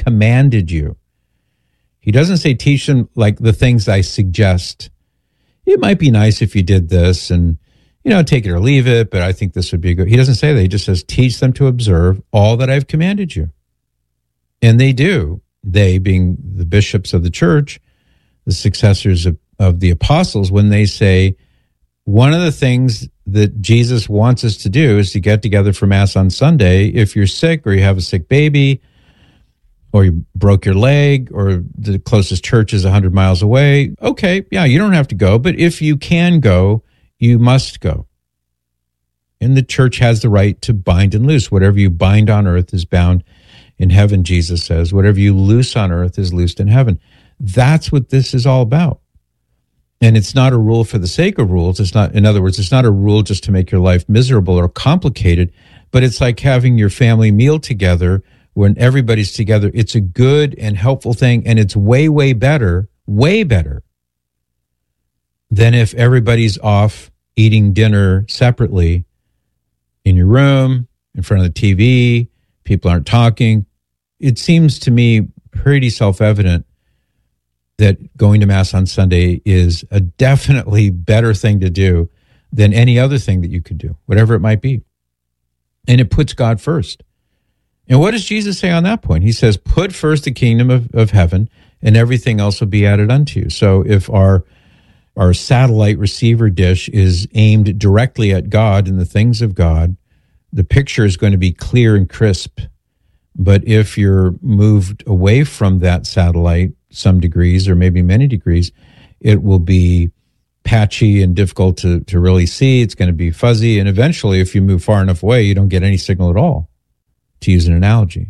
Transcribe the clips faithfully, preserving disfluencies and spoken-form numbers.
commanded you. He doesn't say teach them like the things I suggest. It might be nice if you did this and, you know, take it or leave it, but I think this would be good. He doesn't say that. He just says, teach them to observe all that I've commanded you. And they do. They, being the bishops of the church, the successors of, of the apostles, when they say, one of the things that Jesus wants us to do is to get together for Mass on Sunday. If you're sick or you have a sick baby or you broke your leg or the closest church is one hundred miles away, okay, yeah, you don't have to go. But if you can go, you must go. And the church has the right to bind and loose. Whatever you bind on earth is bound in heaven, Jesus says. Whatever you loose on earth is loosed in heaven. That's what this is all about. And it's not a rule for the sake of rules. It's not, in other words, it's not a rule just to make your life miserable or complicated, but it's like having your family meal together when everybody's together. It's a good and helpful thing, and it's way, way better, way better than if everybody's off eating dinner separately in your room, in front of the T V, people aren't talking. It seems to me pretty self-evident that going to Mass on Sunday is a definitely better thing to do than any other thing that you could do, whatever it might be. And it puts God first. And what does Jesus say on that point? He says, put first the kingdom of, of heaven, and everything else will be added unto you. So if our our satellite receiver dish is aimed directly at God and the things of God, the picture is going to be clear and crisp. But if you're moved away from that satellite some degrees or maybe many degrees, it will be patchy and difficult to, to really see. It's going to be fuzzy. And eventually, if you move far enough away, you don't get any signal at all, to use an analogy.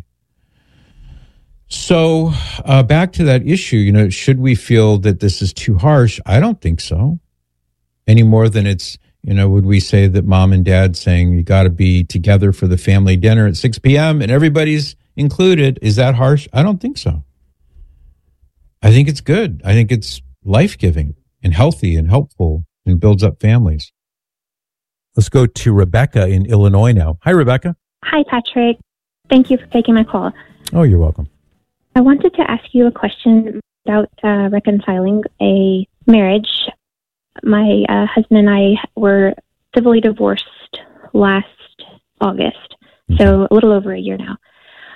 So uh, back to that issue, you know, should we feel that this is too harsh? I don't think so. Any more than it's, you know, would we say that mom and dad saying you got to be together for the family dinner at six p.m. and everybody's included, is that harsh? I don't think so. I think it's good. I think it's life-giving and healthy and helpful and builds up families. Let's go to Rebecca in Illinois now. Hi, Rebecca. Hi, Patrick. Thank you for taking my call. Oh, you're welcome. I wanted to ask you a question about uh, reconciling a marriage. My uh, husband and I were civilly divorced last August, mm-hmm. so a little over a year now.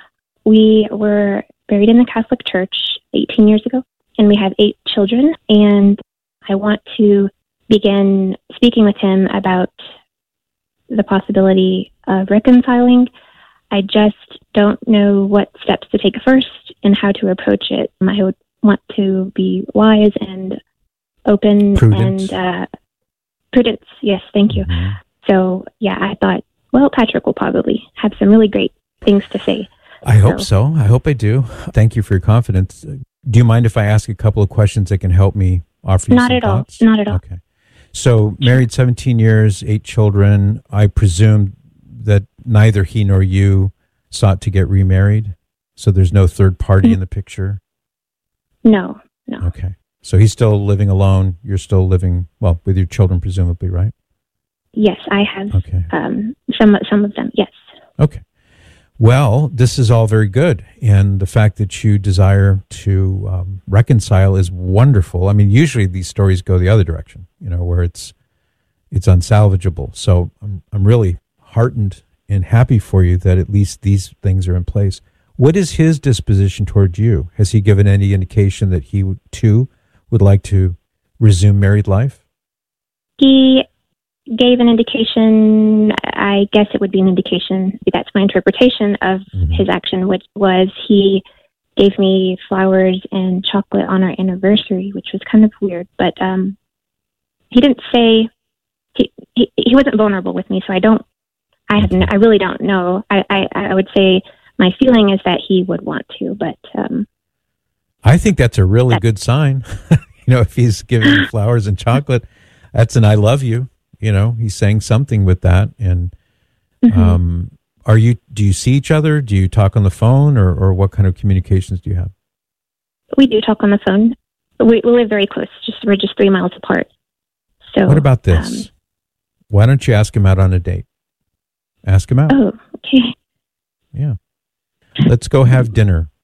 We were buried in the Catholic Church eighteen years ago, and we have eight children, and I want to begin speaking with him about the possibility of reconciling. I just don't know what steps to take first and how to approach it. I would want to be wise and open Prudence. and uh, prudence. Yes, thank you. Mm-hmm. So, yeah, I thought, well, Patrick will probably have some really great things to say. I hope so. I hope I do. Thank you for your confidence. Do you mind if I ask a couple of questions that can help me offer you Not some at thoughts? all. Not at all. Okay. So married seventeen years, eight children. I presume that neither he nor you sought to get remarried. So there's no third party mm-hmm. in the picture? No, no. Okay. So he's still living alone. You're still living, well, with your children, presumably, right? Yes, I have okay. um, some, some of them, yes. Okay. Well, this is all very good. And the fact that you desire to um, reconcile is wonderful. I mean, usually these stories go the other direction, you know, where it's it's unsalvageable. So I'm, I'm really heartened and happy for you that at least these things are in place. What is his disposition toward you? Has he given any indication that he, would, too, would like to resume married life? He gave an indication, I guess it would be an indication, that's my interpretation of mm-hmm. his action, which was he gave me flowers and chocolate on our anniversary, which was kind of weird, but um, he didn't say, he, he he wasn't vulnerable with me, so I don't, I have, no, I really don't know. I, I, I would say my feeling is that he would want to, but... Um, I think that's a really good sign. You know, if he's giving you flowers and chocolate, that's an I love you. You know, he's saying something with that. And mm-hmm. um, are you? Do you see each other? Do you talk on the phone, or, or what kind of communications do you have? We do talk on the phone. We, we live very close. Just we're just three miles apart. So what about this? Um, Why don't you ask him out on a date? Ask him out. Oh, okay. Yeah. Let's go have dinner